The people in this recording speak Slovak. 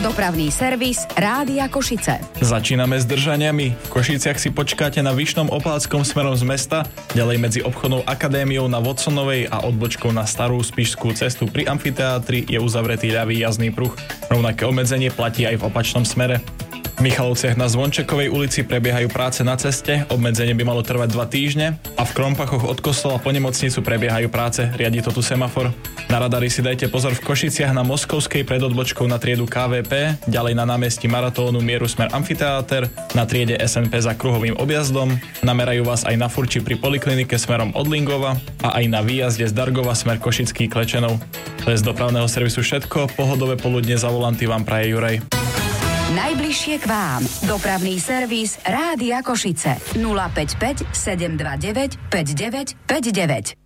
Dopravný servis Rádia Košice. Začíname s držaniami. V Košiciach si počkáte na Vyšnom Opáckom smerom z mesta, ďalej medzi obchodnou akadémiou na Watsonovej a odbočkou na Starú Spišskú cestu pri amfiteátri je uzavretý ľavý jazdný pruh. Rovnaké obmedzenie platí aj v opačnom smere. V Michalovciach na Zvončekovej ulici prebiehajú práce na ceste, obmedzenie by malo trvať 2 týždne a v Krompachoch od kostola po nemocnicu prebiehajú práce, riadi to tu semafor. Na radari si dajte pozor v Košiciach na Moskovskej pred odbočkou na triedu KVP, ďalej na námestí Maratónu mieru smer amfiteáter, na triede SNP za kruhovým objazdom, namerajú vás aj na Furči pri poliklinike smerom od Lingova a aj na výjazde z Dargova smer Košický Klečenov. To je z dopravného servisu všetko, pohodové poludne za volanty vám praje Juraj. Najbližšie k vám. Dopravný servis Rádia Košice. 055 729 5959.